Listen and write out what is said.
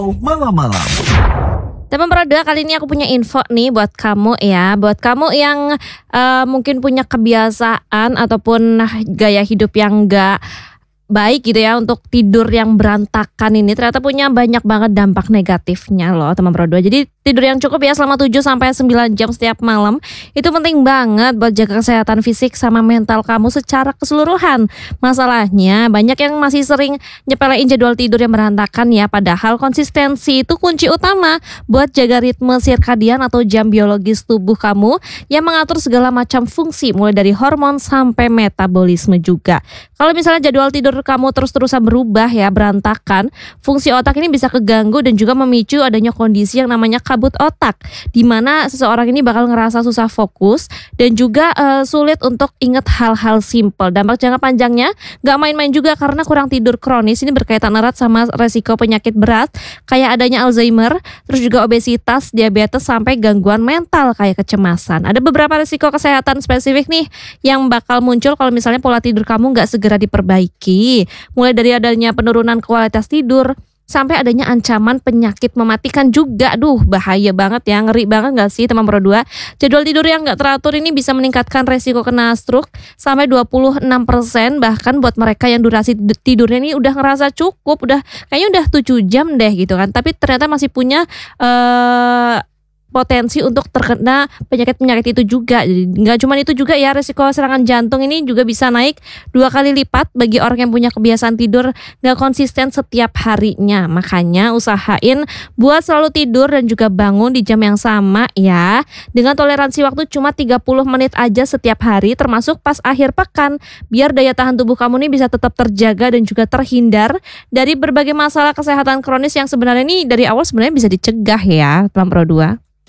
Malam-malam. Teman Pro2, kali ini aku punya info nih buat kamu ya. Buat kamu yang mungkin punya kebiasaan ataupun gaya hidup yang gak baik gitu ya, untuk tidur yang berantakan ini ternyata punya banyak banget dampak negatifnya loh teman Pro2. Jadi tidur yang cukup ya selama 7-9 jam setiap malam itu penting banget buat jaga kesehatan fisik sama mental kamu secara keseluruhan. Masalahnya banyak yang masih sering nyepelein jadwal tidur yang berantakan ya, padahal konsistensi itu kunci utama buat jaga ritme sirkadian atau jam biologis tubuh kamu yang mengatur segala macam fungsi mulai dari hormon sampai metabolisme juga. Kalau misalnya jadwal tidur kamu terus-terusan berubah ya, berantakan, fungsi otak ini bisa keganggu dan juga memicu adanya kondisi yang namanya kabut otak, di mana seseorang ini bakal ngerasa susah fokus dan juga sulit untuk ingat hal-hal simpel. Dampak jangka panjangnya gak main-main juga karena kurang tidur kronis ini berkaitan erat sama resiko penyakit berat kayak adanya Alzheimer, terus juga obesitas, diabetes sampai gangguan mental kayak kecemasan. Ada beberapa resiko kesehatan spesifik nih yang bakal muncul kalau misalnya pola tidur kamu gak segera diperbaiki. Mulai dari adanya penurunan kualitas tidur sampai adanya ancaman penyakit mematikan juga. Aduh, bahaya banget ya, ngeri banget gak sih teman Pro2? Jadwal tidur yang gak teratur ini bisa meningkatkan resiko kena stroke sampai 26%. Bahkan buat mereka yang durasi tidurnya ini udah ngerasa cukup, kayaknya udah 7 jam deh gitu kan, tapi ternyata masih punya potensi untuk terkena penyakit-penyakit itu juga. Jadi nggak cuma itu juga ya, resiko serangan jantung ini juga bisa naik 2 kali lipat bagi orang yang punya kebiasaan tidur nggak konsisten setiap harinya. Makanya usahain buat selalu tidur dan juga bangun di jam yang sama ya, dengan toleransi waktu cuma 30 menit aja setiap hari, termasuk pas akhir pekan, biar daya tahan tubuh kamu nih bisa tetap terjaga dan juga terhindar dari berbagai masalah kesehatan kronis yang sebenarnya ini dari awal sebenarnya bisa dicegah ya teman Pro2.